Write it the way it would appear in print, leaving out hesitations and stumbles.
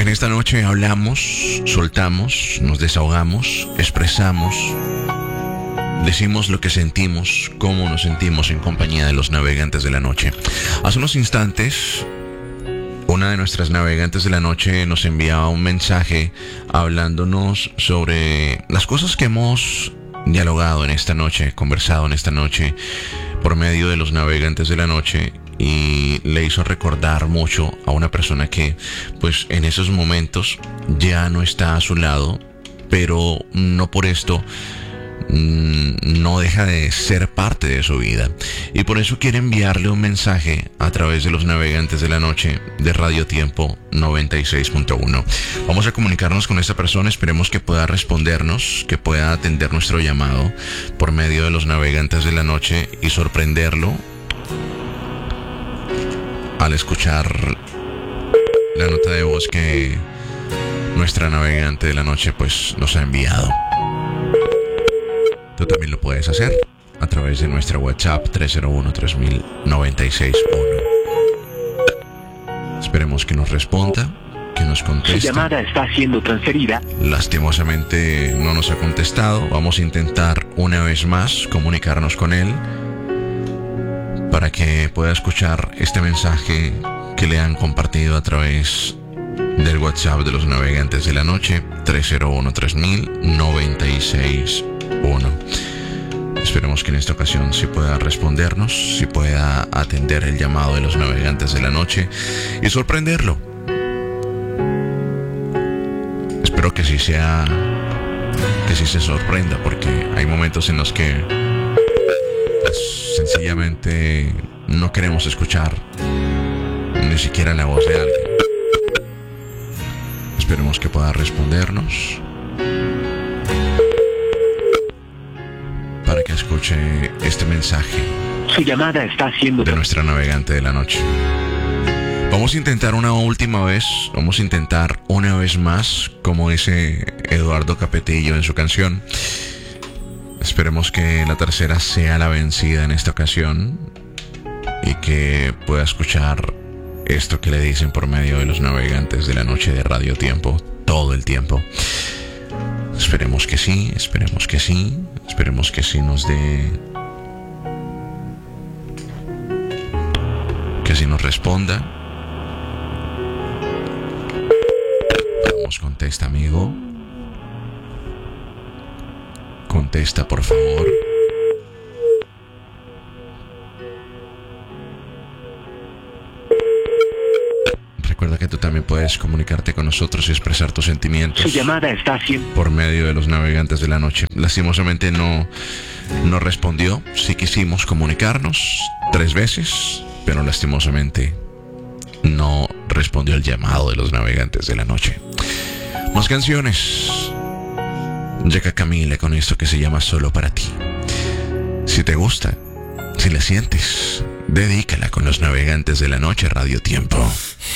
En esta noche hablamos, soltamos, nos desahogamos, expresamos, decimos lo que sentimos, cómo nos sentimos en compañía de los navegantes de la noche. Hace unos instantes, una de nuestras navegantes de la noche nos enviaba un mensaje hablándonos sobre las cosas que hemos dialogado en esta noche, conversado en esta noche por medio de los navegantes de la noche, y le hizo recordar mucho a una persona que pues en esos momentos ya no está a su lado, pero no por esto no deja de ser parte de su vida, y por eso quiere enviarle un mensaje a través de los navegantes de la noche de Radio Tiempo 96.1. Vamos a comunicarnos con esta persona, esperemos que pueda respondernos, que pueda atender nuestro llamado por medio de los navegantes de la noche y sorprenderlo al escuchar la nota de voz que nuestra navegante de la noche pues nos ha enviado. Tú también lo puedes hacer a través de nuestra WhatsApp 301-3000-961. Esperemos que nos responda, que nos conteste. Su llamada está siendo transferida. Lastimosamente no nos ha contestado. Vamos a intentar una vez más comunicarnos con él para que pueda escuchar este mensaje que le han compartido a través del WhatsApp de los navegantes de la noche 301-3000-961. Esperemos que en esta ocasión sí pueda respondernos, sí pueda atender el llamado de los navegantes de la noche y sorprenderlo. Espero que sí se sorprenda, porque hay momentos en los que sencillamente no queremos escuchar ni siquiera la voz de alguien. Esperemos que pueda respondernos para que escuche este mensaje. Su llamada está siendo de nuestra navegante de la noche. Vamos a intentar una última vez, vamos a intentar una vez más, como dice Eduardo Capetillo en su canción. Esperemos que la tercera sea la vencida en esta ocasión y que pueda escuchar esto que le dicen por medio de los navegantes de la noche de Radio Tiempo todo el tiempo. Esperemos que sí, esperemos que sí, esperemos que sí nos dé, que sí nos responda. Vamos, contesta, amigo. Contesta, por favor. Recuerda que tú también puedes comunicarte con nosotros y expresar tus sentimientos. Su llamada está siendo por medio de los navegantes de la noche. Lastimosamente no respondió. Sí quisimos comunicarnos 3 veces, pero lastimosamente no respondió el llamado de los navegantes de la noche. Más canciones. Llega Camila con esto que se llama Solo para ti. Si te gusta, si la sientes, dedícala con los navegantes de la noche Radio Tiempo.